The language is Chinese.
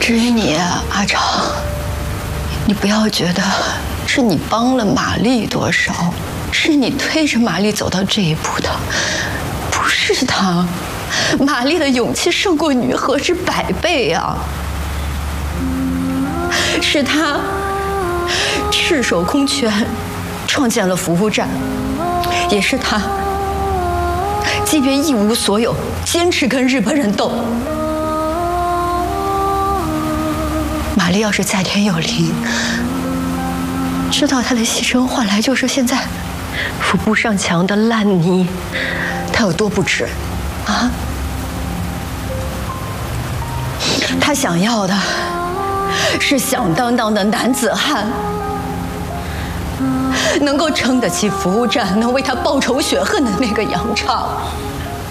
至于你，阿长，你不要觉得是你帮了玛丽多少，是你推着玛丽走到这一步的，不是她。玛丽的勇气胜过你何止100倍啊！是她赤手空拳创建了服务站，也是她即便一无所有，坚持跟日本人斗。玛丽要是在天有灵，知道她的牺牲换来就是现在扶不上墙的烂泥，她有多不值啊？她想要的是响当当的男子汉，能够撑得起服务站，能为她报仇雪恨的那个杨畅。